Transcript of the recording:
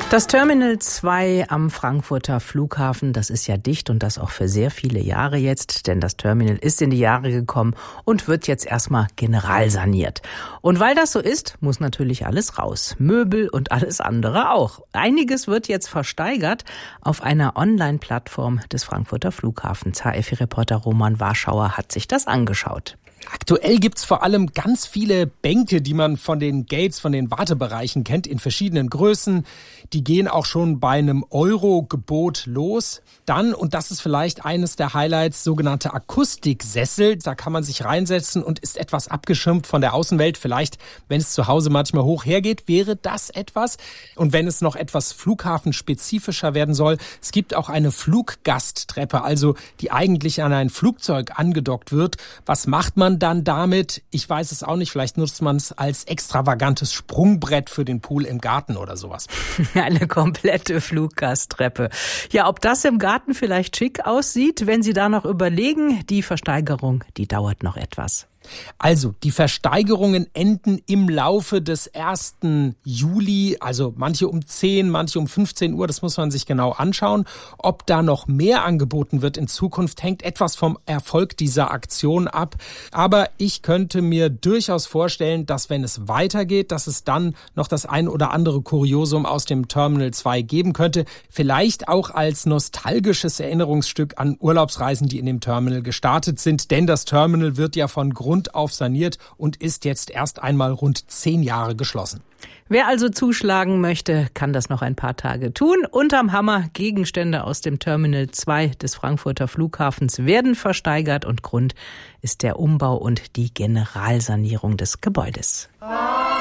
Das Terminal 2 am Frankfurter Flughafen, das ist ja dicht und das auch für sehr viele Jahre jetzt, denn das Terminal ist in die Jahre gekommen und wird jetzt erstmal generalsaniert. Und weil das so ist, muss natürlich alles raus. Möbel und alles andere auch. Einiges wird jetzt versteigert auf einer Online-Plattform des Frankfurter Flughafens. HFI-Reporter Roman Warschauer hat sich das angeschaut. Aktuell gibt's vor allem ganz viele Bänke, die man von den Gates, von den Wartebereichen kennt, in verschiedenen Größen. Die gehen auch schon bei einem Euro-Gebot los. Dann, und das ist vielleicht eines der Highlights, sogenannte Akustiksessel. Da kann man sich reinsetzen und ist etwas abgeschirmt von der Außenwelt. Vielleicht, wenn es zu Hause manchmal hoch hergeht, wäre das etwas. Und wenn es noch etwas flughafenspezifischer werden soll, es gibt auch eine Fluggasttreppe, also die eigentlich an ein Flugzeug angedockt wird. Was macht man dann damit? Ich weiß es auch nicht. Vielleicht nutzt man es als extravagantes Sprungbrett für den Pool im Garten oder sowas. Eine komplette Fluggasttreppe. Ja, ob das im Garten vielleicht schick aussieht, wenn Sie da noch überlegen, die Versteigerung, die dauert noch etwas. Also, die Versteigerungen enden im Laufe des 1. Juli, also manche um 10, manche um 15 Uhr, das muss man sich genau anschauen. Ob da noch mehr angeboten wird in Zukunft, hängt etwas vom Erfolg dieser Aktion ab. Aber ich könnte mir durchaus vorstellen, dass wenn es weitergeht, dass es dann noch das ein oder andere Kuriosum aus dem Terminal 2 geben könnte. Vielleicht auch als nostalgisches Erinnerungsstück an Urlaubsreisen, die in dem Terminal gestartet sind. Denn das Terminal wird ja von Grund auf saniert und ist jetzt erst einmal rund 10 Jahre geschlossen. Wer also zuschlagen möchte, kann das noch ein paar Tage tun. Unterm Hammer Gegenstände aus dem Terminal 2 des Frankfurter Flughafens werden versteigert und Grund ist der Umbau und die Generalsanierung des Gebäudes.